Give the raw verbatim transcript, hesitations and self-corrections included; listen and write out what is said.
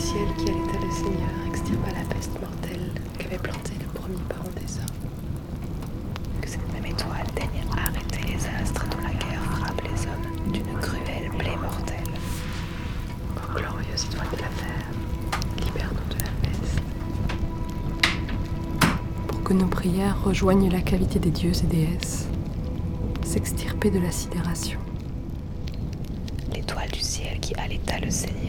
ciel qui allaita le Seigneur extirpa la peste mortelle qu'avait plantée le premier parent des hommes. Que cette même étoile daigne arrêter les astres dont la guerre frappe les hommes d'une cruelle plaie mortelle. Ô glorieuse étoile de la terre, libère-nous de la peste. Pour que nos prières rejoignent la cavité des dieux et déesses, s'extirper de la sidération. L'étoile du ciel qui allaita le Seigneur